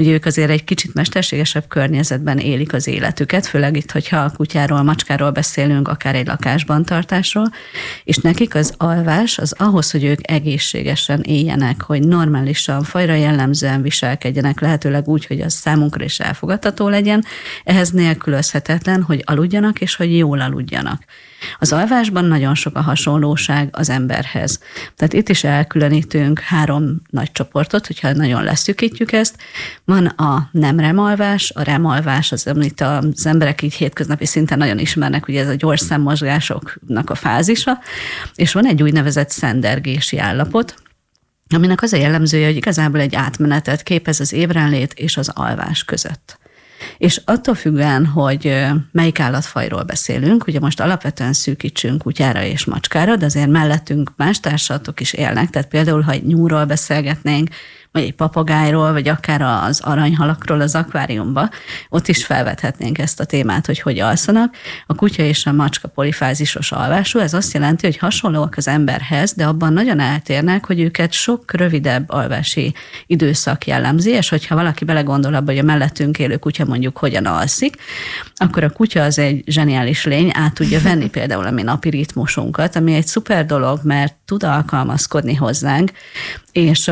ugye ők azért egy kicsit mesterségesebb környezetben élik az életüket, főleg itt, hogyha a kutyáról, macskáról beszélünk, akár egy lakásban tartásról, és nekik az alvás az ahhoz, hogy ők egészségesen éljenek, hogy normálisan, fajra jellemzően viselkedjenek, lehetőleg úgy, hogy az számunkra is elfogadható legyen, ehhez nélkülözhetetlen, hogy aludjanak, és hogy jól aludjanak. Az alvásban nagyon sok a hasonlóság az emberhez. Tehát itt is elkülönítünk 3 nagy csoportot, hogyha nagyon leszűkítjük ezt. Van a nem remalvás, a remalvás, az, amit az emberek így hétköznapi szinten nagyon ismernek, ugye ez a gyors szemmozgásoknak a fázisa, és van egy úgynevezett szendergési állapot, aminek az a jellemzője, hogy igazából egy átmenetet képez az ébrenlét és az alvás között. És attól függően, hogy melyik állatfajról beszélünk, ugye most alapvetően szűkítsünk kutyára és macskára, de azért mellettünk más társatok is élnek, tehát például, ha egy nyúlról beszélgetnénk, vagy egy papagájról, vagy akár az aranyhalakról az akváriumba, ott is felvethetnénk ezt a témát, hogy alszanak. A kutya és a macska polifázisos alvású, ez azt jelenti, hogy hasonlóak az emberhez, de abban nagyon eltérnek, hogy őket sok rövidebb alvási időszak jellemzi, és hogyha valaki belegondol abba, hogy a mellettünk élő kutya mondjuk hogyan alszik, akkor a kutya az egy zseniális lény, át tudja venni például a mi napi ritmusunkat, ami egy szuper dolog, mert tud alkalmazkodni hozzánk, és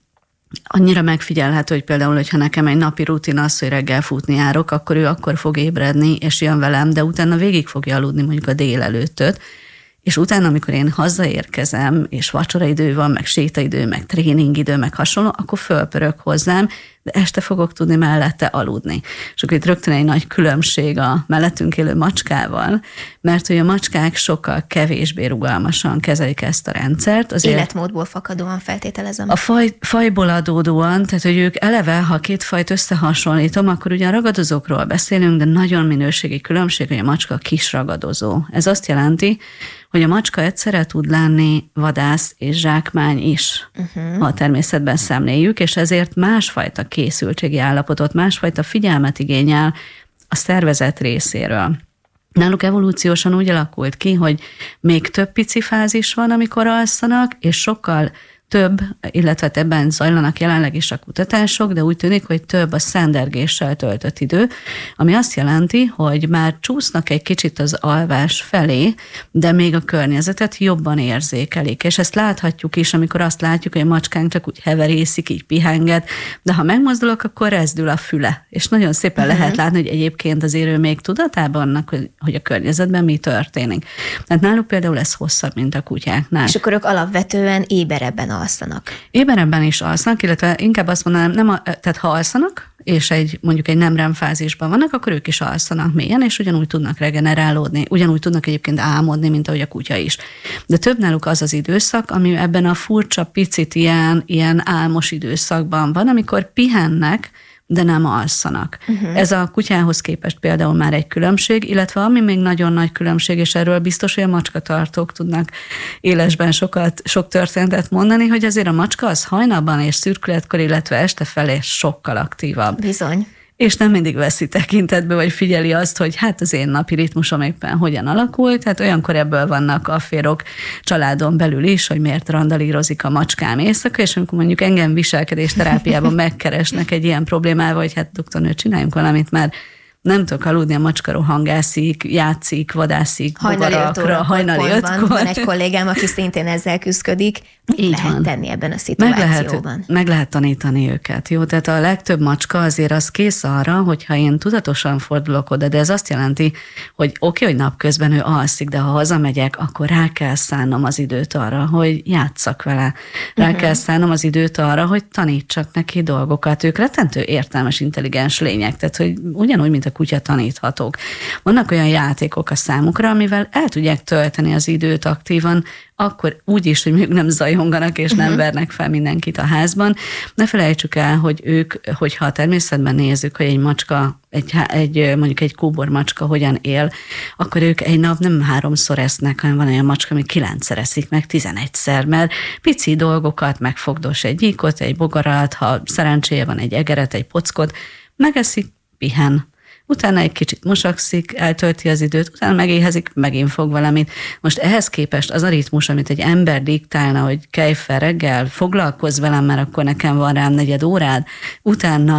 annyira megfigyelhető, hogy például, hogyha nekem egy napi rutin az, hogy reggel futni járok, akkor ő akkor fog ébredni, és jön velem, de utána végig fogja aludni mondjuk a délelőttöt, és utána, amikor én hazaérkezem, és vacsoraidő van, meg sétaidő, meg tréningidő, meg hasonló, akkor fölpörög hozzám, de este fogok tudni mellette aludni. És akkor itt rögtön egy nagy különbség a mellettünk élő macskával, mert hogy a macskák sokkal kevésbé rugalmasan kezelik ezt a rendszert. Azért életmódból fakadóan feltételezem. A fajból adódóan, tehát hogy ők eleve, ha 2 fajt összehasonlítom, akkor ugyan ragadozókról beszélünk, de nagyon minőségi különbség, hogy a macska kis ragadozó. Ez azt jelenti, hogy a macska egyszerre tud lenni vadász és zsákmány is, ha a természetben szemléljük, és ezért másfajta készültségi állapotot, másfajta figyelmet igényel a szervezet részéről. Náluk evolúciósan úgy alakult ki, hogy még több pici fázis van, amikor alszanak, és sokkal több, illetve ebben zajlanak jelenleg is a kutatások, de úgy tűnik, hogy több a szendergéssel töltött idő, ami azt jelenti, hogy már csúsznak egy kicsit az alvás felé, de még a környezetet jobban érzékelik. És ezt láthatjuk is, amikor azt látjuk, hogy a macskánk csak úgy heverészik, így pihenget, de ha megmozdulok, akkor rezdül a füle. És nagyon szépen lehet látni, hogy egyébként azért ő még tudatában annak, hogy a környezetben mi történik. Tehát náluk például ez hosszabb, mint a kutyáknál. És akkor ők alapvetően éberebben alszanak. Éberebben is alszanak, illetve inkább azt mondanám, tehát ha alszanak, és mondjuk egy nem REM fázisban vannak, akkor ők is alszanak mélyen, és ugyanúgy tudnak regenerálódni, ugyanúgy tudnak egyébként álmodni, mint ahogy a kutya is. De több náluk az az időszak, ami ebben a furcsa, picit ilyen álmos időszakban van, amikor pihennek, de nem alszanak. Ez a kutyához képest például már egy különbség, illetve ami még nagyon nagy különbség, és erről biztos, hogy a macskatartók tudnak élesben sok történetet mondani, hogy azért a macska az hajnalban és szürkületkor, illetve este felé sokkal aktívabb. Bizony. És nem mindig veszi tekintetbe, vagy figyeli azt, hogy hát az én napi ritmusom éppen hogyan alakul, tehát olyankor ebből vannak afférok családon belül is, hogy miért randalírozik a macskám éjszaka, és amikor mondjuk engem viselkedésterápiában megkeresnek egy ilyen problémával, hogy hát doktornő, csináljunk valamit, mert nem tudok aludni, a macska rohangászik, játszik, vadászik, bogarakra, hajnali 5-kor. Van egy kollégám, aki szintén ezzel küzdik. Mit lehet tenni ebben a szituációban? Meg lehet tanítani őket. Jó, tehát a legtöbb macska azért az kész arra, hogyha én tudatosan fordulok oda, de ez azt jelenti, hogy oké, hogy napközben ő alszik, de ha hazamegyek, akkor rá kell szánnom az időt arra, hogy játsszak vele. Rá kell szánnom az időt arra, hogy tanítsak neki dolgokat. Ők rettentő értelmes, intelligens lények, tehát hogy ugyanúgy, mint a kutya taníthatók. Vannak olyan játékok a számukra, amivel el tudják tölteni az időt aktívan, akkor úgy is, hogy még nem zajonganak és nem vernek fel mindenkit a házban. Ne felejtsük el, hogy ők, hogyha a természetben nézzük, hogy egy macska, mondjuk egy kóbor macska hogyan él, akkor ők egy nap nem 3-szor esznek, hanem van olyan macska, ami 9-szer eszik meg, 11-szer, mert pici dolgokat megfogdos egy gyíkot, egy bogarat, ha szerencséje van egy egeret, egy pockot, megeszik, pihen. Utána egy kicsit mosakszik, eltölti az időt, utána megéhezik, megint fog valamit. Most ehhez képest az a ritmus, amit egy ember diktálna, hogy kelj fel reggel, foglalkozz velem, mert akkor nekem van rám 4 órád, utána